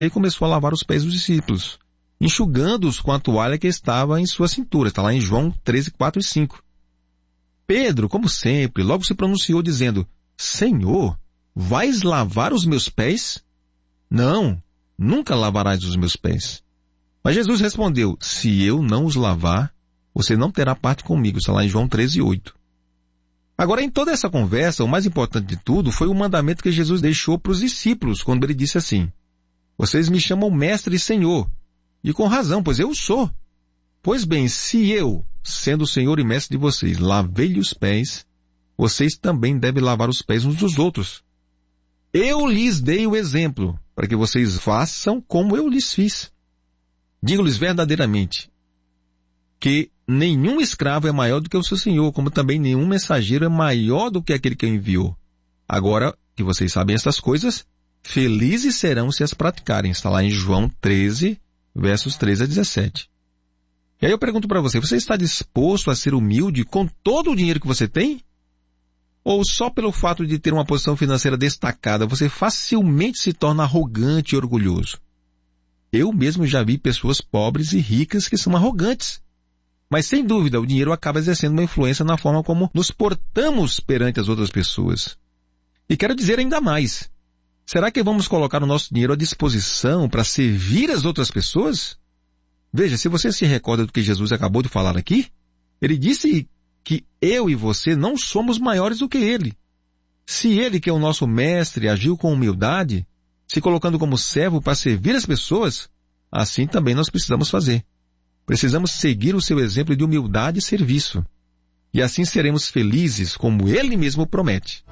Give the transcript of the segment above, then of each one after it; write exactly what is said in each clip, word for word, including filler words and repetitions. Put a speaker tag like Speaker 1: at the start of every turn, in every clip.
Speaker 1: e começou a lavar os pés dos discípulos, enxugando-os com a toalha que estava em sua cintura. Está lá em João treze, quatro e cinco. Pedro, como sempre, logo se pronunciou dizendo: Senhor, vais lavar os meus pés? Não, nunca lavarás os meus pés. Mas Jesus respondeu: se eu não os lavar, você não terá parte comigo. Está lá em João treze, oito. Agora, em toda essa conversa, o mais importante de tudo foi o mandamento que Jesus deixou para os discípulos, quando ele disse assim: vocês me chamam mestre e senhor, e com razão, pois eu o sou. Pois bem, se eu, sendo o senhor e mestre de vocês, lavei-lhe os pés, vocês também devem lavar os pés uns dos outros. Eu lhes dei o exemplo, para que vocês façam como eu lhes fiz. Digo-lhes verdadeiramente que nenhum escravo é maior do que o seu senhor, como também nenhum mensageiro é maior do que aquele que o enviou. Agora que vocês sabem essas coisas, felizes serão se as praticarem. Está lá em João treze, versos treze a dezessete. E aí eu pergunto para você, você está disposto a ser humilde com todo o dinheiro que você tem? Ou só pelo fato de ter uma posição financeira destacada, você facilmente se torna arrogante e orgulhoso? Eu mesmo já vi pessoas pobres e ricas que são arrogantes. Mas sem dúvida, o dinheiro acaba exercendo uma influência na forma como nos portamos perante as outras pessoas. E quero dizer ainda mais. Será que vamos colocar o nosso dinheiro à disposição para servir as outras pessoas? Veja, se você se recorda do que Jesus acabou de falar aqui, ele disse que eu e você não somos maiores do que ele. Se ele, que é o nosso mestre, agiu com humildade, se colocando como servo para servir as pessoas, assim também nós precisamos fazer. Precisamos seguir o seu exemplo de humildade e serviço. E assim seremos felizes, como ele mesmo promete.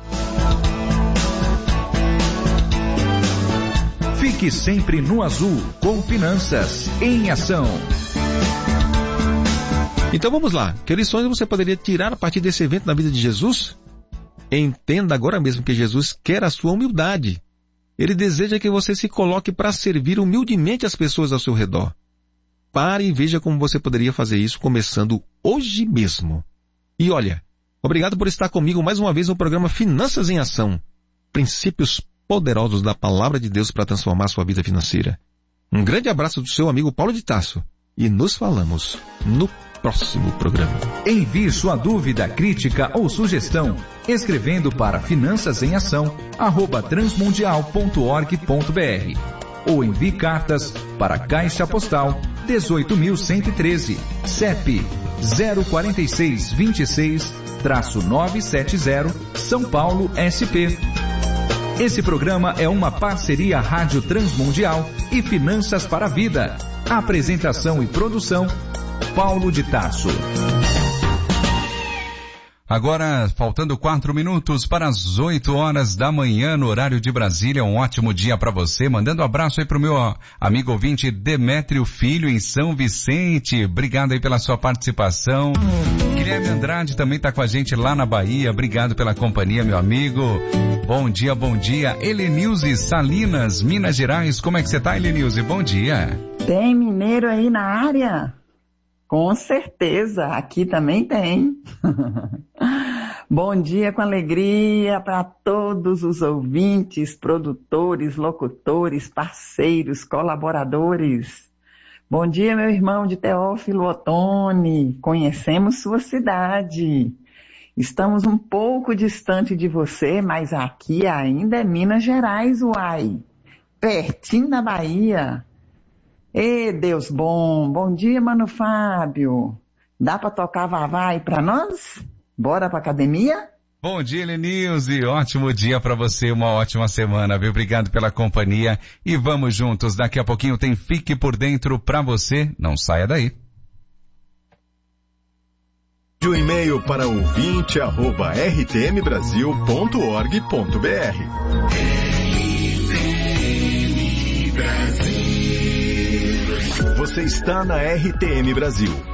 Speaker 2: Fique sempre no azul, com Finanças em Ação.
Speaker 1: Então vamos lá. Que lições você poderia tirar a partir desse evento na vida de Jesus? Entenda agora mesmo que Jesus quer a sua humildade. Ele deseja que você se coloque para servir humildemente as pessoas ao seu redor. Pare e veja como você poderia fazer isso começando hoje mesmo. E olha, obrigado por estar comigo mais uma vez no programa Finanças em Ação. Princípios poderosos da Palavra de Deus para transformar sua vida financeira. Um grande abraço do seu amigo Paulo de Tarso. E nos falamos no próximo programa.
Speaker 2: Envie sua dúvida, crítica ou sugestão escrevendo para finanças em ação arroba transmundial ponto org ponto br ou envie cartas para Caixa Postal dezoito mil cento e treze, C E P zero quatro seis dois seis, nove sete zero, São Paulo, S P. Esse programa é uma parceria Rádio Transmundial e Finanças para a Vida. Apresentação e produção, Paulo de Tarso.
Speaker 3: Agora, faltando quatro minutos para as oito horas da manhã, no horário de Brasília. Um ótimo dia para você. Mandando um abraço aí pro meu amigo ouvinte Demétrio Filho, em São Vicente. Obrigado aí pela sua participação. Guilherme Andrade também está com a gente lá na Bahia. Obrigado pela companhia, meu amigo. Bom dia, bom dia. Helenilze Salinas, Minas Gerais. Como é que você tá, Helenilze? Bom dia.
Speaker 4: Tem mineiro aí na área? Com certeza, aqui também tem. Bom dia com alegria para todos os ouvintes, produtores, locutores, parceiros, colaboradores. Bom dia, meu irmão de Teófilo Otoni. Conhecemos sua cidade. Estamos um pouco distante de você, mas aqui ainda é Minas Gerais, uai. Pertinho da Bahia. Ê, Deus bom. Bom dia, Mano Fábio. Dá pra tocar Vavai pra nós? Bora pra academia?
Speaker 3: Bom dia, Helenilze. Ótimo dia pra você, uma ótima semana, viu? Obrigado pela companhia e vamos juntos. Daqui a pouquinho tem Fique por Dentro pra você. Não saia daí.
Speaker 5: O e-mail para ouvinte arroba r t m brasil ponto org ponto b r. Você está na R T M Brasil,